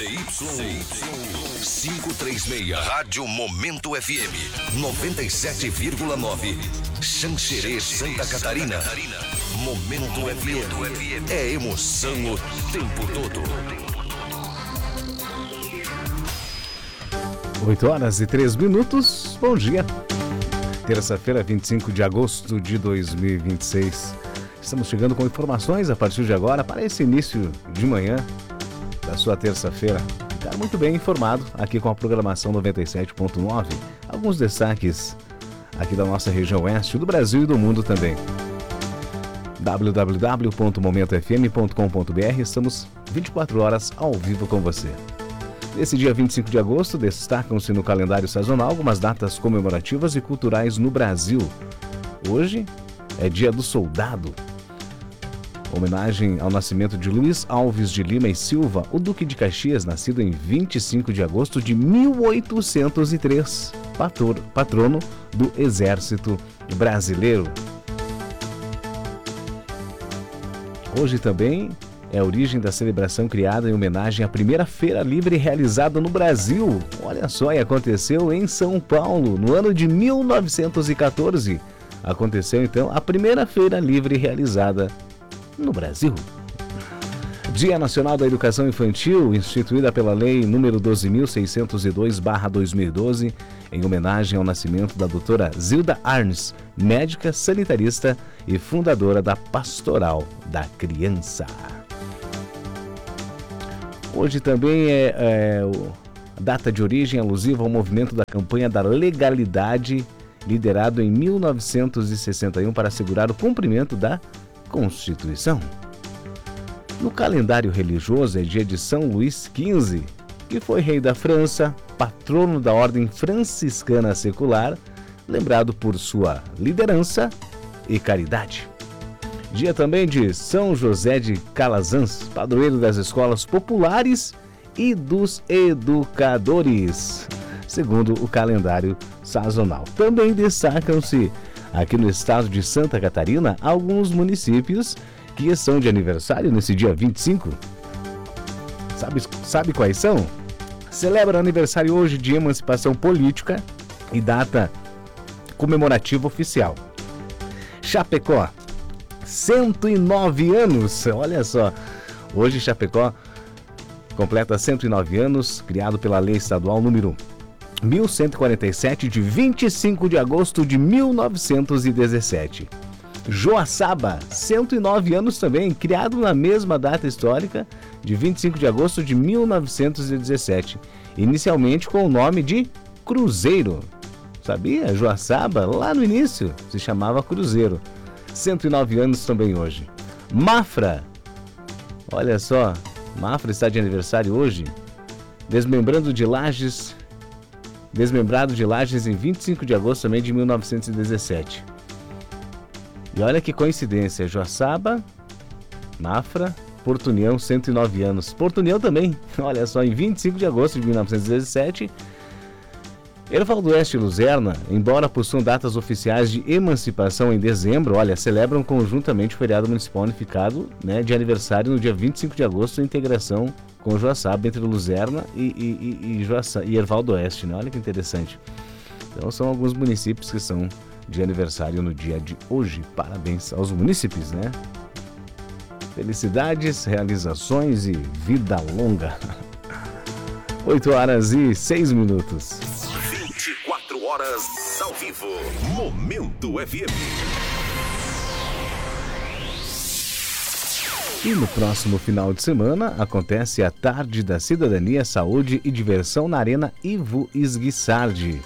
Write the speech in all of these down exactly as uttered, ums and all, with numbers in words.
C Y quinhentos e trinta e seis, Rádio Momento F M, noventa e sete vírgula nove, Xanxerê, Santa Catarina. Momento F M é emoção o tempo todo. oito horas e três minutos, bom dia. Terça-feira, vinte e cinco de agosto de dois mil e vinte e seis. Estamos chegando com informações a partir de agora para esse início de manhã da sua terça-feira. Ficar muito bem informado aqui com a programação noventa e sete ponto nove. Alguns destaques aqui da nossa região oeste, do Brasil e do mundo também. w w w ponto momento f m ponto com ponto b r. Estamos vinte e quatro horas ao vivo com você. Nesse dia vinte e cinco de agosto, destacam-se no calendário sazonal algumas datas comemorativas e culturais no Brasil. Hoje é Dia do Soldado. Homenagem ao nascimento de Luiz Alves de Lima e Silva, o Duque de Caxias, nascido em vinte e cinco de agosto de mil oitocentos e três, pator, patrono do Exército Brasileiro. Hoje também é a origem da celebração criada em homenagem à primeira feira livre realizada no Brasil. Olha só, e aconteceu em São Paulo, no ano de mil novecentos e quatorze. Aconteceu então a primeira feira livre realizada no Brasil. Dia Nacional da Educação Infantil, instituída pela Lei número doze mil seiscentos e dois barra dois mil e doze, em homenagem ao nascimento da doutora Zilda Arnes, médica sanitarista e fundadora da Pastoral da Criança. Hoje também é, é a data de origem alusiva ao movimento da campanha da legalidade, liderado em mil novecentos e sessenta e um para assegurar o cumprimento da Constituição. No calendário religioso é dia de São Luís quinze, que foi rei da França, patrono da Ordem Franciscana Secular, lembrado por sua liderança e caridade. Dia também de São José de Calazans, padroeiro das escolas populares e dos educadores, segundo o calendário sazonal. Também destacam-se aqui no estado de Santa Catarina alguns municípios que estão de aniversário nesse dia vinte e cinco. Sabe, sabe quais são? Celebra aniversário hoje de emancipação política e data comemorativa oficial. Chapecó, cento e nove anos, olha só. Hoje Chapecó completa cento e nove anos, criado pela Lei Estadual número mil cento e quarenta e sete, de vinte e cinco de agosto de mil novecentos e dezessete. Joaçaba, cento e nove anos também, criado na mesma data histórica de vinte e cinco de agosto de mil novecentos e dezessete, inicialmente com o nome de Cruzeiro. Sabia? Joaçaba, lá no início, se chamava Cruzeiro. cento e nove anos também hoje. Mafra, olha só, Mafra está de aniversário hoje, desmembrando de Lages, desmembrado de Lages em vinte e cinco de agosto também de mil novecentos e dezessete. E olha que coincidência, Joaçaba, Mafra, Porto União, cento e nove anos. Porto União também, olha só, em vinte e cinco de agosto de mil novecentos e dezessete. Erval do Oeste e Luzerna, embora possuam datas oficiais de emancipação em dezembro, olha, celebram conjuntamente o feriado municipal unificado, né, de aniversário no dia vinte e cinco de agosto, a integração com Joaçaba entre Luzerna e, e, e, e, Joaçaba, e Erval do Oeste, né? Olha que interessante. Então são alguns municípios que são de aniversário no dia de hoje. Parabéns aos munícipes, né? Felicidades, realizações e vida longa. oito horas e seis minutos. vinte e quatro horas ao vivo. Momento F M. E no próximo final de semana acontece a Tarde da Cidadania, Saúde e Diversão na Arena Ivo Esguissardi.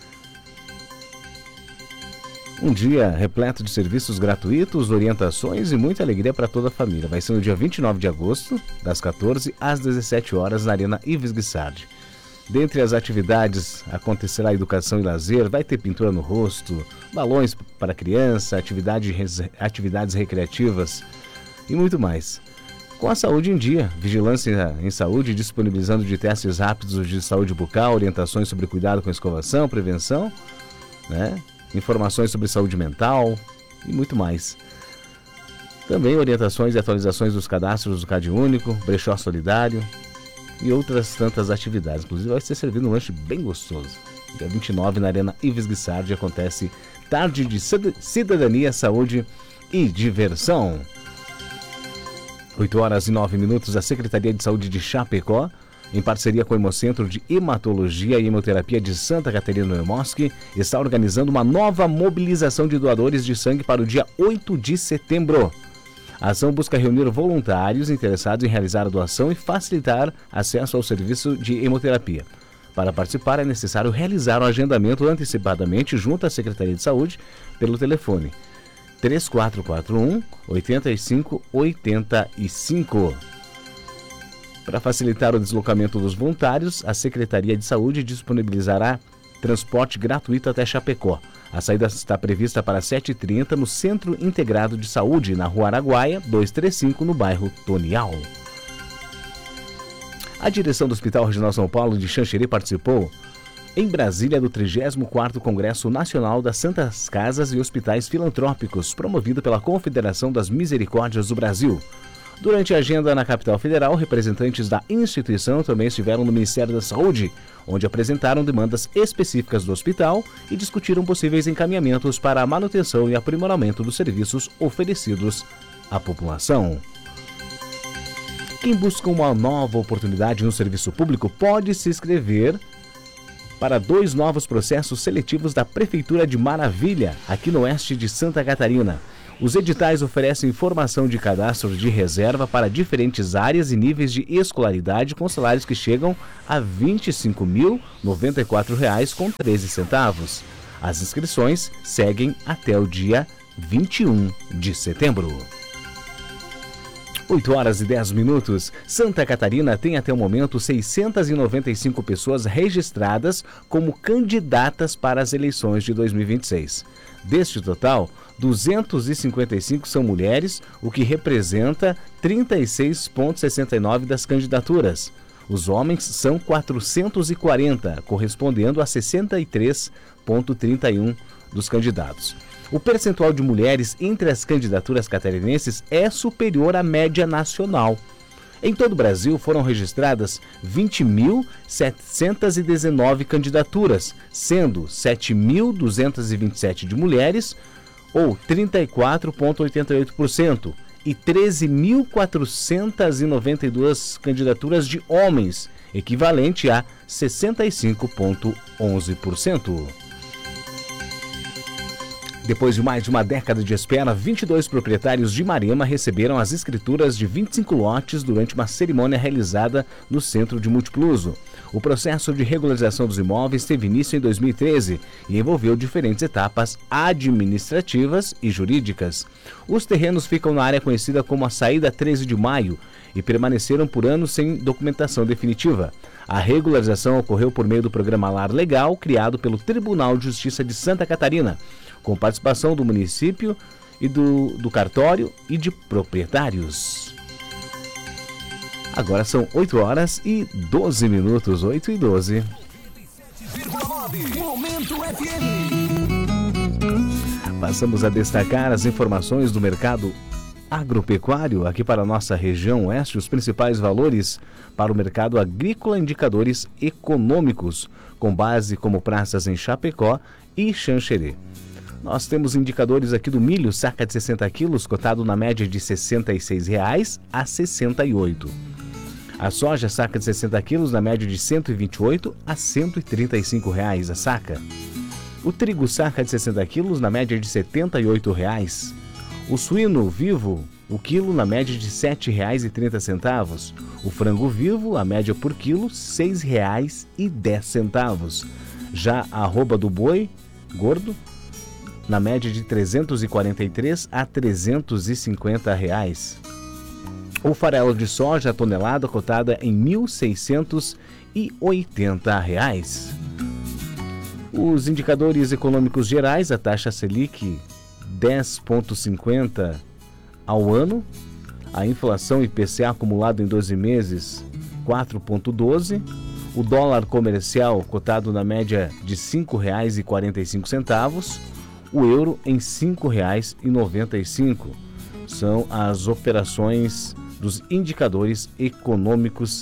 Um dia repleto de serviços gratuitos, orientações e muita alegria para toda a família. Vai ser no dia vinte e nove de agosto, das quatorze às dezessete horas, na Arena Ivo Esguissardi. Dentre as atividades acontecerá educação e lazer, vai ter pintura no rosto, balões para criança, atividade, atividades recreativas e muito mais. Com a saúde em dia, vigilância em saúde, disponibilizando de testes rápidos de saúde bucal, orientações sobre cuidado com escovação, prevenção, né? Informações sobre saúde mental e muito mais. Também orientações e atualizações dos cadastros do CadÚnico, brechó solidário, e outras tantas atividades. Inclusive vai ser servido um lanche bem gostoso. Dia vinte e nove, na Arena Ives Guissardi, acontece Tarde de Cidadania, Saúde e Diversão. oito horas e nove minutos, a Secretaria de Saúde de Chapecó, em parceria com o Hemocentro de Hematologia e Hemoterapia de Santa Catarina no Hemosc, está organizando uma nova mobilização de doadores de sangue para o dia oito de setembro. A ação busca reunir voluntários interessados em realizar a doação e facilitar acesso ao serviço de hemoterapia. Para participar, é necessário realizar o agendamento antecipadamente junto à Secretaria de Saúde pelo telefone três quatro quatro um, oito cinco oito cinco. Para facilitar o deslocamento dos voluntários, a Secretaria de Saúde disponibilizará transporte gratuito até Chapecó. A saída está prevista para sete e trinta no Centro Integrado de Saúde, na Rua Araguaia, duzentos e trinta e cinco, no bairro Tonial. A direção do Hospital Regional São Paulo de Xanxerê participou em Brasília do trigésimo quarto Congresso Nacional das Santas Casas e Hospitais Filantrópicos, promovido pela Confederação das Misericórdias do Brasil. Durante a agenda na capital federal, representantes da instituição também estiveram no Ministério da Saúde, onde apresentaram demandas específicas do hospital e discutiram possíveis encaminhamentos para a manutenção e aprimoramento dos serviços oferecidos à população. Quem busca uma nova oportunidade no serviço público pode se inscrever para dois novos processos seletivos da Prefeitura de Maravilha, aqui no oeste de Santa Catarina. Os editais oferecem informação de cadastro de reserva para diferentes áreas e níveis de escolaridade com salários que chegam a vinte e cinco mil e noventa e quatro reais com treze centavos. As inscrições seguem até o dia vinte e um de setembro. oito horas e dez minutos. Santa Catarina tem até o momento seiscentas e noventa e cinco pessoas registradas como candidatas para as eleições de dois mil e vinte e seis. Deste total, duzentas e cinquenta e cinco são mulheres, o que representa trinta e seis vírgula sessenta e nove das candidaturas. Os homens são quatrocentos e quarenta, correspondendo a sessenta e três vírgula trinta e um dos candidatos. O percentual de mulheres entre as candidaturas catarinenses é superior à média nacional. Em todo o Brasil foram registradas vinte mil setecentas e dezenove candidaturas, sendo sete mil duzentas e vinte e sete de mulheres, ou trinta e quatro vírgula oitenta e oito por cento, e treze mil quatrocentas e noventa e duas candidaturas de homens, equivalente a sessenta e cinco vírgula onze por cento. Depois de mais de uma década de espera, vinte e dois proprietários de Marema receberam as escrituras de vinte e cinco lotes durante uma cerimônia realizada no Centro de Multipluso. O processo de regularização dos imóveis teve início em dois mil e treze e envolveu diferentes etapas administrativas e jurídicas. Os terrenos ficam na área conhecida como a Saída treze de maio e permaneceram por anos sem documentação definitiva. A regularização ocorreu por meio do programa Lar Legal, criado pelo Tribunal de Justiça de Santa Catarina, com participação do município e do, do cartório e de proprietários. Agora são oito horas e doze minutos, oito e doze. Momento F M. Passamos a destacar as informações do mercado agropecuário aqui para a nossa região oeste, os principais valores para o mercado agrícola, indicadores econômicos, com base como praças em Chapecó e Xanxerê. Nós temos indicadores aqui do milho, saca de sessenta quilos, cotado na média de sessenta e seis reais a sessenta e oito. A soja, saca de sessenta quilos, na média de cento e vinte e oito a cento e trinta e cinco reais a saca. O trigo, saca de sessenta quilos, na média de setenta e oito reais. O suíno vivo, o quilo, na média de sete reais e trinta centavos. O frango vivo, a média por quilo, seis reais e dez centavos. Já a arroba do boi gordo, na média de trezentos e quarenta e três a trezentos e cinquenta reais. O farelo de soja, a tonelada, cotada em mil seiscentos e oitenta reais. Os indicadores econômicos gerais, a taxa Selic dez vírgula cinquenta ao ano, a inflação I P C A acumulado em doze meses quatro vírgula doze, o dólar comercial cotado na média de cinco reais e quarenta e cinco centavos, o euro em cinco reais e noventa e cinco. São as operações dos indicadores econômicos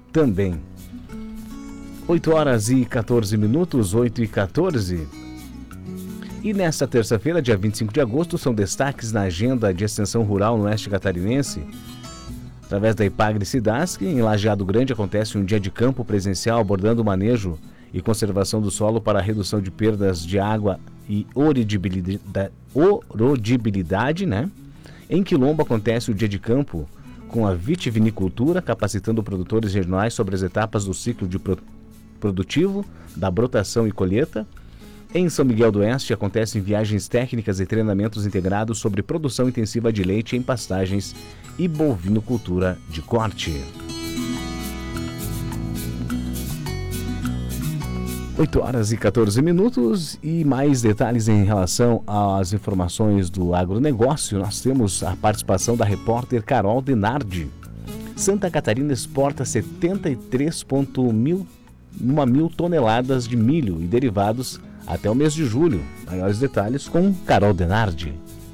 também. oito horas e quatorze minutos, oito e quatorze. E nesta terça-feira, dia vinte e cinco de agosto, são destaques na agenda de extensão rural no oeste catarinense. Através da Ipagre Cidasc, em Lajeado Grande, acontece um dia de campo presencial abordando o manejo e conservação do solo para a redução de perdas de água e orodibilidade, orodibilidade, né? Em Quilombo acontece o dia de campo com a vitivinicultura, capacitando produtores regionais sobre as etapas do ciclo de pro, produtivo, da brotação e colheita. Em São Miguel do Oeste acontecem viagens técnicas e treinamentos integrados sobre produção intensiva de leite em pastagens e bovinocultura de corte. oito horas e quatorze minutos e mais detalhes em relação às informações do agronegócio. Nós temos a participação da repórter Carol Denardi. Santa Catarina exporta setenta e três vírgula um mil toneladas de milho e derivados até o mês de julho. Maiores detalhes com Carol Denardi.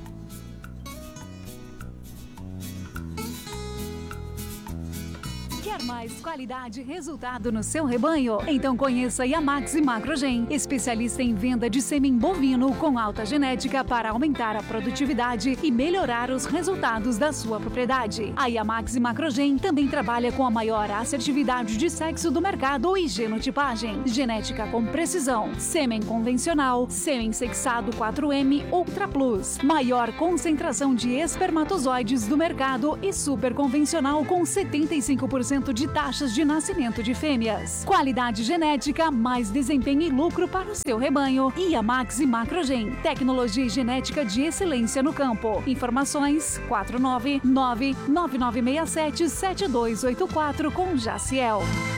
Mais qualidade e resultado no seu rebanho? Então conheça a Yamax Macrogen, especialista em venda de sêmen bovino com alta genética para aumentar a produtividade e melhorar os resultados da sua propriedade. A Yamax Macrogen também trabalha com a maior assertividade de sexo do mercado e genotipagem, genética com precisão, sêmen convencional, sêmen sexado quatro M Ultra Plus, maior concentração de espermatozoides do mercado e super convencional com setenta e cinco por cento de taxas de nascimento de fêmeas. Qualidade genética, mais desempenho e lucro para o seu rebanho. Yamax e Macrogen, tecnologia e genética de excelência no campo. Informações quatro nove nove nove nove seis sete sete dois oito quatro com Jaciel.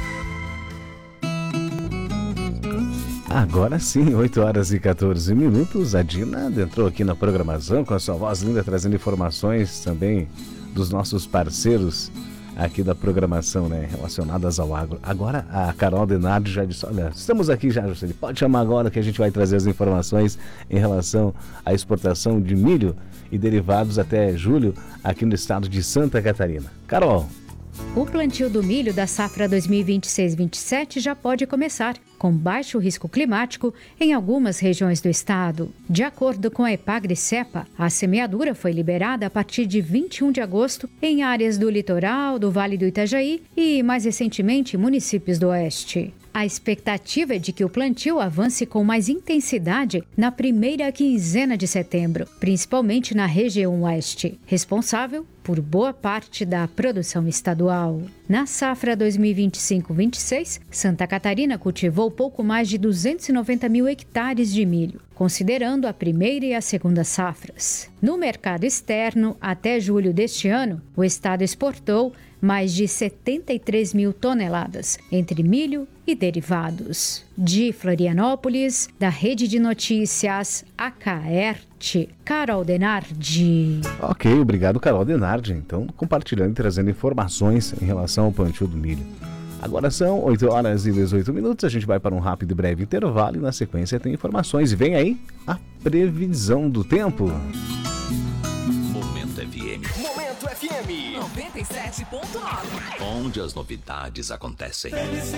Agora sim, oito horas e quatorze minutos. A Dina entrou aqui na programação com a sua voz linda, trazendo informações também dos nossos parceiros aqui da programação, né, relacionadas ao agro. Agora a Carol Denardi já disse, olha, estamos aqui já, Juscelino, pode chamar agora que a gente vai trazer as informações em relação à exportação de milho e derivados até julho aqui no estado de Santa Catarina. Carol. O plantio do milho da safra dois mil e vinte e seis vinte e sete já pode começar, com baixo risco climático em algumas regiões do estado. De acordo com a Epagre-Cepa, a semeadura foi liberada a partir de vinte e um de agosto em áreas do litoral, do Vale do Itajaí e, mais recentemente, municípios do Oeste. A expectativa é de que o plantio avance com mais intensidade na primeira quinzena de setembro, principalmente na região oeste, responsável por boa parte da produção estadual. Na safra dois mil e vinte e cinco vinte e seis, Santa Catarina cultivou pouco mais de duzentos e noventa mil hectares de milho, considerando a primeira e a segunda safras. No mercado externo, até julho deste ano, o estado exportou mais de setenta e três mil toneladas, entre milho e derivados. De Florianópolis, da Rede de Notícias Acaerte, Carol Denardi. Ok, obrigado, Carol Denardi. Então, compartilhando e trazendo informações em relação ao plantio do milho. Agora são oito horas e dezoito minutos, a gente vai para um rápido e breve intervalo e na sequência tem informações. E vem aí a previsão do tempo. Momento F M. Momento F M noventa e sete ponto nove. Onde as novidades acontecem.